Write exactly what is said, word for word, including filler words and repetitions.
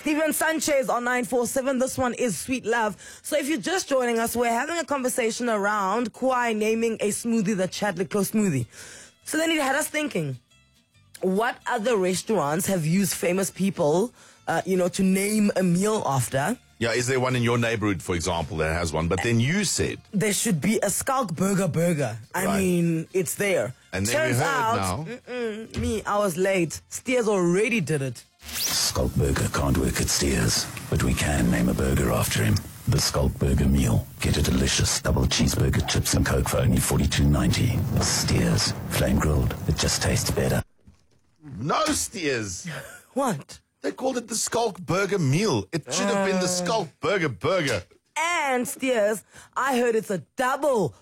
Steven Sanchez on nine four seven. This one is Sweet Love. So if you're just joining us, we're having a conversation around Kwai naming a smoothie the Chadley Close smoothie. So then it had us thinking, what other restaurants have used famous people, uh, you know, to name a meal after? Yeah, is there one in your neighborhood, for example, that has one? But then you said there should be a Skulk Burger burger. I Right. mean, it's there. And then Turns we heard out, now. mm-mm, me, I was late. Steers already did it. Skulk Burger can't work at Steers, but we can name a burger after him. The Skulk Burger meal. Get a delicious double cheeseburger, chips and Coke for only forty-two ninety. Steers, flame grilled. It just tastes better. No, Steers. What? They called it the Skulk Burger meal. It should have been the Skulk Burger burger. And Steers, I heard it's a double